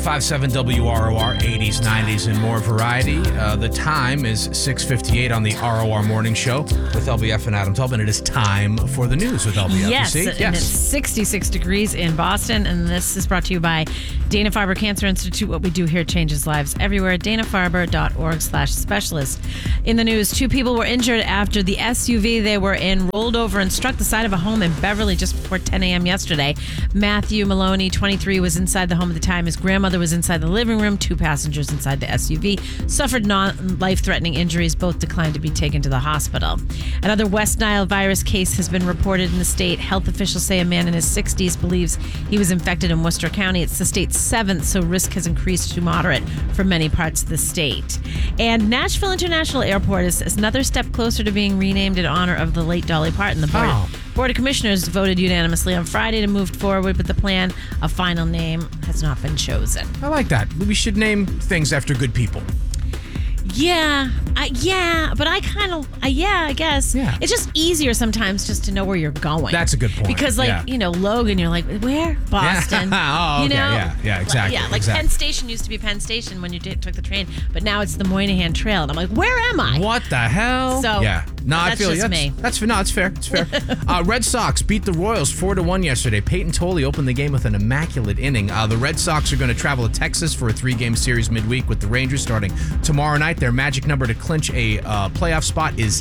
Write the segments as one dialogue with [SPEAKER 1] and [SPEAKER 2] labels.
[SPEAKER 1] 105.7 WROR, 80s, 90s, and more variety. The time is 6:58 on the ROR Morning Show with LBF and Adam Tubman. It is time for the news with LBF.
[SPEAKER 2] Yes, and it's 66 degrees in Boston, and this is brought to you by Dana-Farber Cancer Institute. What we do here changes lives everywhere. danafarber.org/specialist. In the news, 2 people were injured after the SUV they were in rolled over and struck the side of a home in Beverly just before 10 a.m. yesterday. Matthew Maloney, 23, was inside the home at the time. His grandmother was inside the living room. 2 passengers inside the SUV suffered non-life-threatening injuries. Both declined to be taken to the hospital. Another West Nile virus case has been reported in the state. Health officials say a man in his 60s believes he was infected in Worcester County. It's the state's 7th, so risk has increased to moderate for many parts of the state. And Nashville International Airport is another step closer to being renamed in honor of the late Dolly Parton. The Board of Commissioners voted unanimously on Friday to move forward with the plan. A final name has not been chosen.
[SPEAKER 1] I like that. We should name things after good people.
[SPEAKER 2] But I guess.
[SPEAKER 1] Yeah.
[SPEAKER 2] It's just easier sometimes just to know where you're going.
[SPEAKER 1] That's a good point.
[SPEAKER 2] Because, Logan, you're like, where? Boston.
[SPEAKER 1] Oh, okay. Yeah, exactly.
[SPEAKER 2] Yeah, Penn Station used to be Penn Station when you took the train, but now it's the Moynihan Trail. And I'm like, where am I?
[SPEAKER 1] What the hell?
[SPEAKER 2] So,
[SPEAKER 1] yeah. No,
[SPEAKER 2] that's
[SPEAKER 1] I feel
[SPEAKER 2] just me.
[SPEAKER 1] It's fair. It's fair. Red Sox beat the Royals 4-1 yesterday. Peyton Tolley opened the game with an immaculate inning. The Red Sox are going to travel to Texas for a 3-game series midweek with the Rangers starting tomorrow night. Their magic number to clinch a playoff spot is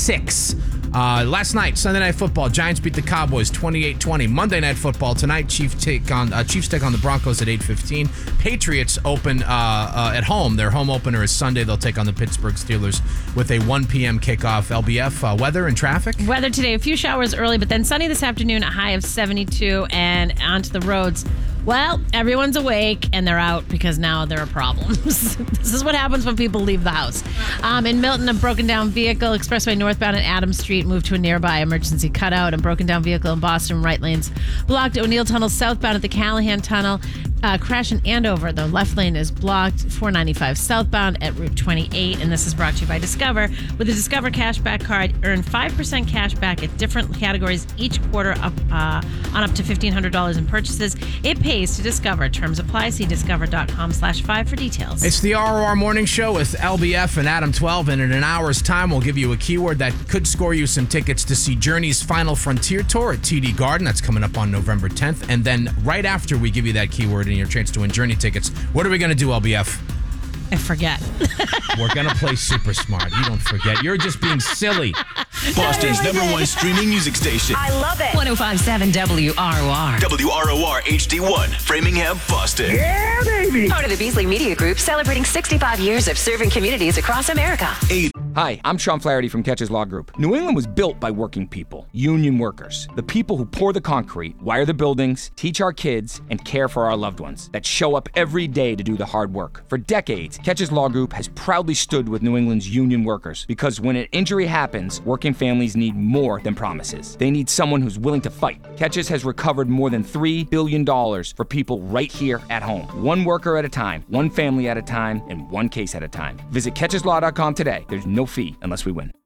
[SPEAKER 1] 6. Last night, Sunday Night Football, Giants beat the Cowboys 28-20. Monday Night Football tonight, Chiefs take on the Broncos at 8:15. Patriots open at home. Their home opener is Sunday. They'll take on the Pittsburgh Steelers with a 1 p.m. kickoff. LBF, weather and traffic?
[SPEAKER 2] Weather today, a few showers early, but then sunny this afternoon, a high of 72, and onto the roads. Well, everyone's awake and they're out because now there are problems. This is what happens when people leave the house. In Milton, a broken down vehicle, expressway northbound at Adams Street, moved to a nearby emergency cutout. A broken down vehicle in Boston, right lanes blocked. O'Neill Tunnel southbound at the Callahan Tunnel. Crash in Andover. The left lane is blocked. 495 southbound at Route 28. And this is brought to you by Discover. With the Discover Cashback Card, earn 5% cash back at different categories each quarter on up to $1,500 in purchases. It pays to Discover. Terms apply. See discover.com/5 for details.
[SPEAKER 1] It's the ROR Morning Show with LBF and Adam 12. And in an hour's time, we'll give you a keyword that could score you some tickets to see Journey's Final Frontier Tour at TD Garden. That's coming up on November 10th. And then right after we give you that keyword and your chance to win Journey tickets, what are we going to do, LBF?
[SPEAKER 2] I forget.
[SPEAKER 1] We're going to play super smart. You don't forget. You're just being silly.
[SPEAKER 3] Boston's #1 streaming music station.
[SPEAKER 4] I love it.
[SPEAKER 5] 105.7 WROR.
[SPEAKER 3] WROR HD1, Framingham, Boston.
[SPEAKER 4] Yeah, baby.
[SPEAKER 5] Part of the Beasley Media Group, celebrating 65 years of serving communities across America.
[SPEAKER 6] Hi, I'm Sean Flaherty from Catches Law Group. New England was built by working people, union workers, the people who pour the concrete, wire the buildings, teach our kids, and care for our loved ones, that show up every day to do the hard work. For decades, Catches Law Group has proudly stood with New England's union workers, because when an injury happens, working families need more than promises. They need someone who's willing to fight. Catches has recovered more than $3 billion for people right here at home. One worker at a time, one family at a time, and one case at a time. Visit catcheslaw.com today. There's no fee unless we win.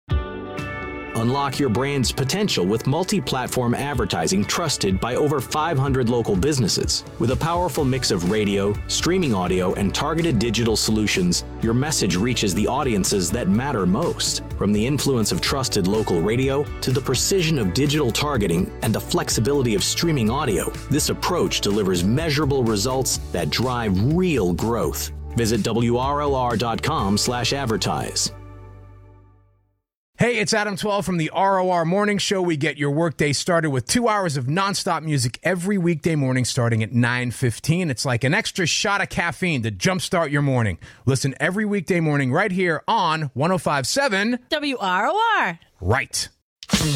[SPEAKER 7] Unlock your brand's potential with multi-platform advertising trusted by over 500 local businesses. With a powerful mix of radio, streaming audio, and targeted digital solutions, your message reaches the audiences that matter most. From the influence of trusted local radio to the precision of digital targeting and the flexibility of streaming audio, this approach delivers measurable results that drive real growth. Visit WROR.com/advertise.
[SPEAKER 1] Hey, it's Adam 12 from the ROR Morning Show. We get your workday started with 2 hours of nonstop music every weekday morning starting at 9:15. It's like an extra shot of caffeine to jumpstart your morning. Listen every weekday morning right here on 105.7
[SPEAKER 2] WROR.
[SPEAKER 1] Right.